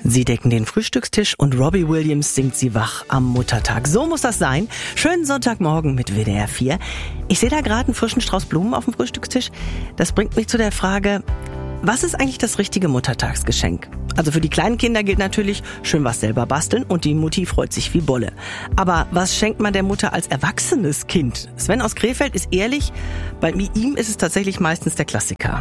Sie decken den Frühstückstisch und Robbie Williams singt sie wach am Muttertag. So muss das sein. Schönen Sonntagmorgen mit WDR 4. Ich sehe da gerade einen frischen Strauß Blumen auf dem Frühstückstisch. Das bringt mich zu der Frage, was ist eigentlich das richtige Muttertagsgeschenk? Also für die kleinen Kinder gilt natürlich, schön was selber basteln und die Mutti freut sich wie Bolle. Aber was schenkt man der Mutter als erwachsenes Kind? Sven aus Krefeld ist ehrlich, bei ihm ist es tatsächlich meistens der Klassiker.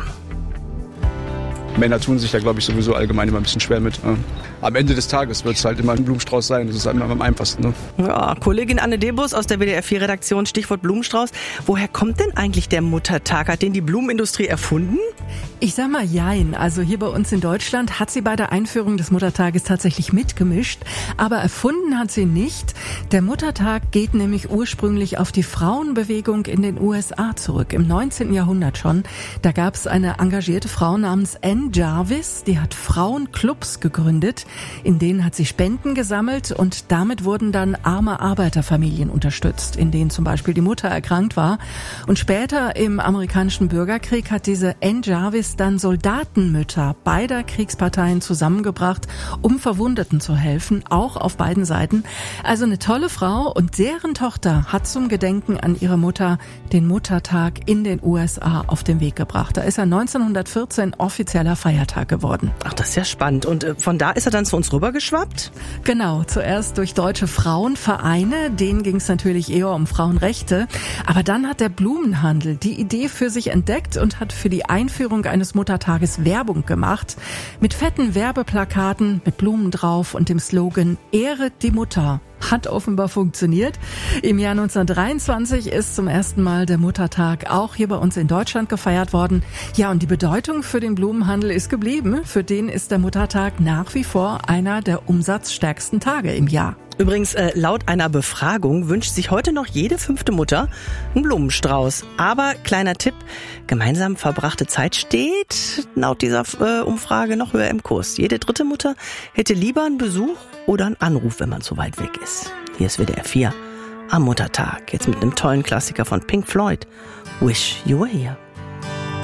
Männer tun sich da, glaube ich, sowieso allgemein immer ein bisschen schwer mit. Am Ende des Tages wird es halt immer ein Blumenstrauß sein. Das ist halt immer am einfachsten. Ne? Ja, Kollegin Anne Debus aus der WDR 4-Redaktion, Stichwort Blumenstrauß. Woher kommt denn eigentlich der Muttertag? Hat den die Blumenindustrie erfunden? Ich sag mal jein. Also hier bei uns in Deutschland hat sie bei der Einführung des Muttertages tatsächlich mitgemischt. Aber erfunden hat sie nicht. Der Muttertag geht nämlich ursprünglich auf die Frauenbewegung in den USA zurück. Im 19. Jahrhundert schon. Da gab es eine engagierte Frau namens Anne Jarvis, die hat Frauenclubs gegründet, in denen hat sie Spenden gesammelt und damit wurden dann arme Arbeiterfamilien unterstützt, in denen zum Beispiel die Mutter erkrankt war. Und später im amerikanischen Bürgerkrieg hat diese Anne Jarvis dann Soldatenmütter beider Kriegsparteien zusammengebracht, um Verwundeten zu helfen, auch auf beiden Seiten. Also eine tolle Frau und deren Tochter hat zum Gedenken an ihre Mutter den Muttertag in den USA auf den Weg gebracht. Da ist er 1914 offizieller Feiertag geworden. Ach, das ist ja spannend. Und von da ist er dann zu uns rübergeschwappt? Genau, zuerst durch deutsche Frauenvereine, denen ging es natürlich eher um Frauenrechte. Aber dann hat der Blumenhandel die Idee für sich entdeckt und hat für die Einführung eines Muttertages Werbung gemacht. Mit fetten Werbeplakaten, mit Blumen drauf und dem Slogan "Ehret die Mutter". Hat offenbar funktioniert. Im Jahr 1923 ist zum ersten Mal der Muttertag auch hier bei uns in Deutschland gefeiert worden. Ja, und die Bedeutung für den Blumenhandel ist geblieben. Für den ist der Muttertag nach wie vor einer der umsatzstärksten Tage im Jahr. Übrigens, laut einer Befragung wünscht sich heute noch jede 5. Mutter einen Blumenstrauß. Aber, kleiner Tipp, gemeinsam verbrachte Zeit steht laut dieser Umfrage noch höher im Kurs. Jede 3. Mutter hätte lieber einen Besuch oder einen Anruf, wenn man zu weit weg ist. Hier ist WDR 4 am Muttertag. Jetzt mit einem tollen Klassiker von Pink Floyd. Wish You Were Here.